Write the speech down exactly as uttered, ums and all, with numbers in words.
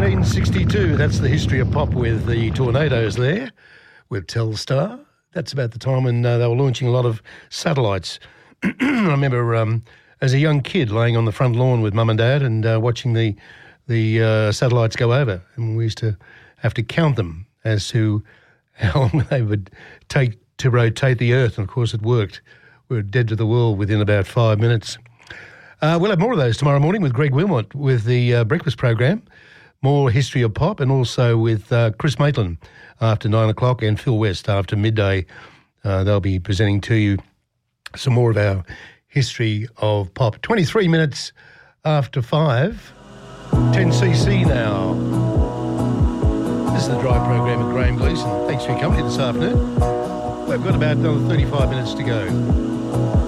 nineteen sixty-two, that's the history of pop with the Tornadoes there, with Telstar. That's about the time when uh, they were launching a lot of satellites. I remember um, as a young kid laying on the front lawn with mum and dad and uh, watching the the uh, satellites go over, and we used to have to count them as to how long they would take to rotate the Earth, and of course it worked. We were dead to the world within about five minutes. Uh, we'll have more of those tomorrow morning with Greg Wilmot with the uh, breakfast program, more history of pop, and also with uh, Chris Maitland after nine o'clock and Phil West after midday. Uh, they'll be presenting to you some more of our history of pop. twenty-three minutes after five, ten C C now. This is the Drive program with Graham Gleeson. Thanks for your company this afternoon. We've got about another thirty-five minutes to go.